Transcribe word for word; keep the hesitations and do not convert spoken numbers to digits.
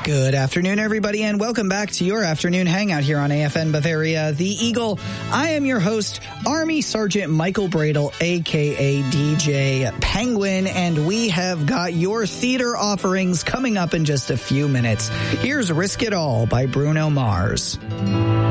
Good afternoon, everybody, and welcome back to your afternoon hangout here on A F N Bavaria, The Eagle. I am your host, Army Sergeant Michael Bradle, a k a. D J Penguin, and we have got your theater offerings coming up in just a few minutes. Here's Risk It All by Bruno Mars.